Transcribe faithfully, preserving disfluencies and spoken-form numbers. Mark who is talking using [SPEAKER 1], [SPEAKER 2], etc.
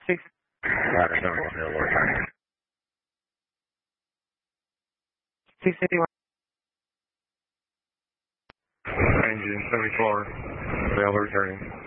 [SPEAKER 1] Six.
[SPEAKER 2] Ladder seven one zero, alert turning.
[SPEAKER 1] six eighty-one.
[SPEAKER 2] Engine seventy-four, the alert turning.